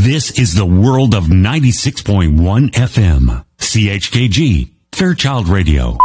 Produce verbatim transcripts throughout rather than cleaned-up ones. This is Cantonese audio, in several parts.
This is the world of ninety-six point one F M, C H K G, Fairchild Radio.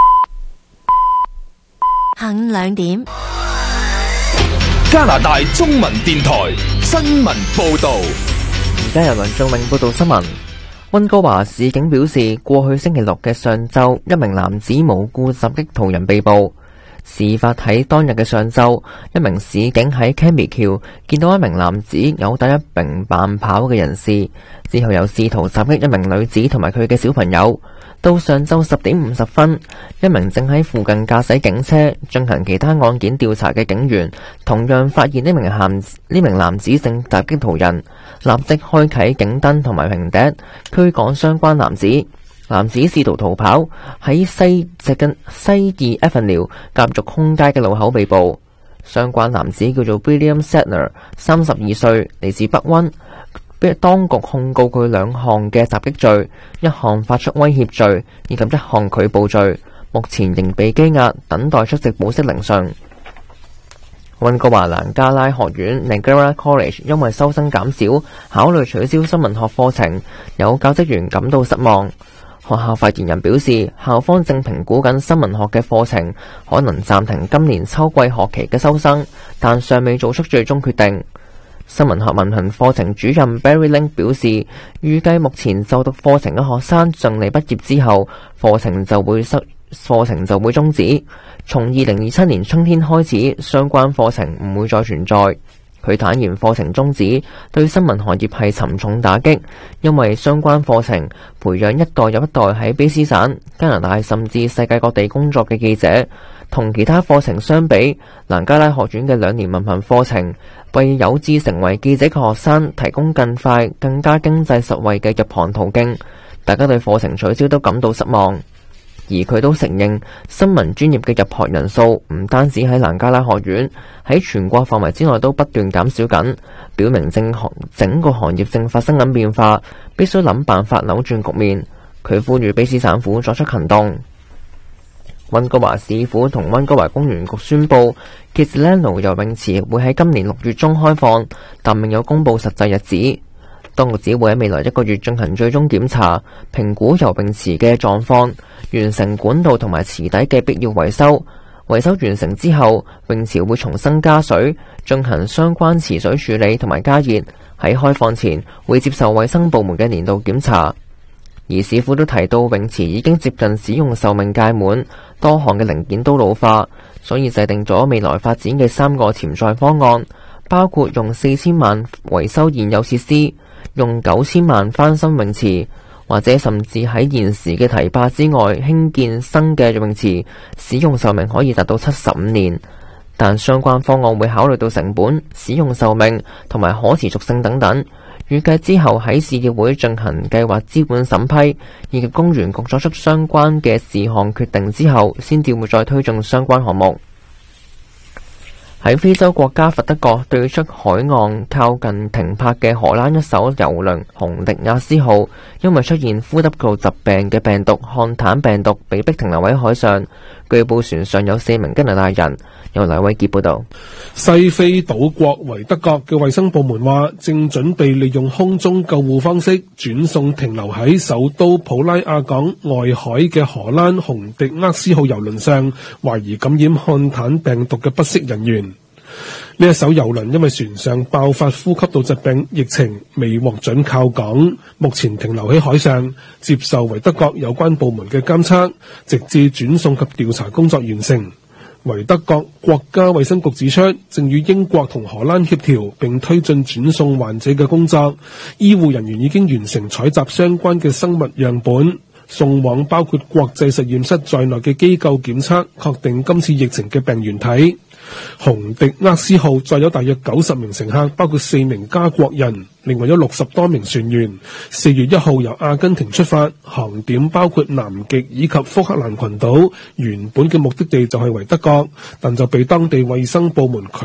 下午兩點， 加拿大中文電台新聞報道。 而家由梁仲明報道新聞。溫哥華市警表示，過去星期六嘅上晝，一名男子無故襲擊途人被捕。事發喺當日嘅上晝，一名市警喺 Cambie 橋見到一名男子毆打一名慢跑嘅人士，之後又試圖襲擊一名女子同埋佢嘅小朋友。到上晝十點五十分，一名正喺附近駕駛警車進行其他案件調查嘅警員，同樣發現呢名男呢名男子正襲擊途人，立即開啟警燈同埋鳴笛，驅趕相關男子。男子試圖逃跑，喺西接近西二 Avenue 夾族空街嘅路口被捕。相關男子叫做 William Sadler， 三十二歲，嚟自北溫。當局控告佢兩項嘅襲擊罪，一項發出威脅罪，以及一項拒捕罪。目前仍被羈押，等待出席保釋聆訊。溫哥華蘭加拉學院 Niagara College 因為收生減少，考慮取消新聞學課程，有教職員感到失望。學校發言人表示，校方正評估緊新聞學嘅課程，可能暫停今年秋季學期嘅收生，但尚未做出最終決定。新聞學文憑課程主任 Barry Link 表示，預計目前就讀課程嘅學生順利畢業之後，課程就會失課程就會終止。從二零二七年春天開始，相關課程唔會再存在。佢坦言課程終止對新聞行業係沉重打擊，因為相關課程培養一代又一代喺卑詩省、加拿大甚至世界各地工作嘅記者。同其他課程相比，蘭加拉學院嘅兩年文憑課程為有志成為記者嘅學生提供更快、更加經濟實惠嘅入行途徑。大家對課程取消都感到失望，而佢都承認新聞專業嘅入學人數唔單止喺蘭加拉學院，喺全國範圍之內都不斷減少緊，表明正行整個行業正發生緊變化，必須諗辦法扭轉局面。佢呼籲卑詩省府作出行動。溫哥華市府同溫哥華公園局宣布 Kitsilano 游泳池會喺今年六月中開放，但未有公布實際日子。當局只會喺未來一個月進行最終檢查，評估游泳池嘅狀況，完成管道同埋池底嘅必要維修。維修完成之後，泳池會重新加水，進行相關池水處理同埋加熱。喺開放前會接受衛生部門嘅年度檢查。而市府都提到泳池已經接近使用壽命屆滿，多項嘅零件都老化，所以制定咗未來發展嘅三個潛在方案，包括用四千萬維修現有設施，用九千萬翻新泳池，或者甚至喺現時嘅堤壩之外興建新嘅泳池，使用壽命可以達到七十五年。但相關方案會考慮到成本、使用壽命同埋可持續性等等。預計之後喺市議會進行計劃資本審批，以及公園局作出相關嘅事項決定之後，先至會再推進相關項目。喺非洲國家佛得角對出海岸靠近停泊嘅荷蘭一艘郵輪紅迪亞斯號，因為出現呼吸道疾病嘅病毒漢坦病毒，被迫停留喺海上。據報船上有四名加拿大人。由黎偉傑報道。 西非島國維德角嘅衛生部門話，正準備利用空中救護方式轉送停留喺首都普拉亞港外海嘅荷蘭紅迪厄斯號郵輪上懷疑感染漢坦病毒嘅不適人員。呢一艘郵輪因為船上爆發呼吸道疾病疫情，未獲准靠港，目前停留喺海上，接受維德角有關部門嘅監測，直至轉送及調查工作完成。維德角國家衛生局指出，正與英國同荷蘭協調並推進轉送患者嘅工作，醫護人員已經完成採集相關嘅生物樣本，送往包括國際實驗室在內嘅機構檢測，確定今次疫情嘅病原體。紅迪厄斯號載有大約九十名乘客，包括四名加國人，另外有六十多名船員。四月一號由阿根廷出發，航點包括南極以及福克蘭群島，原本嘅目的地就係維德角，但就被當地衛生部門拒